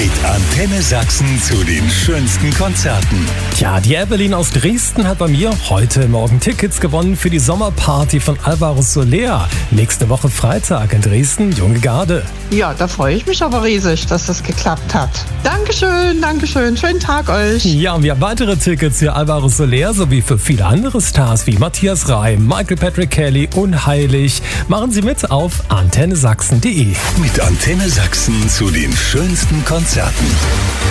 Mit Antenne Sachsen zu den schönsten Konzerten. Tja, die Evelyn aus Dresden hat bei mir heute Morgen Tickets gewonnen für die Sommerparty von Alvaro Soler. Nächste Woche Freitag in Dresden, Junge Garde. Ja, da freue ich mich aber riesig, dass das geklappt hat. Dankeschön, Dankeschön. Schönen Tag euch. Ja, und wir haben weitere Tickets für Alvaro Soler sowie für viele andere Stars wie Matthias Reim, Michael Patrick Kelly, Unheilig. Machen Sie mit auf antennesachsen.de. Mit Antenne Sachsen zu den schönsten Konzerten.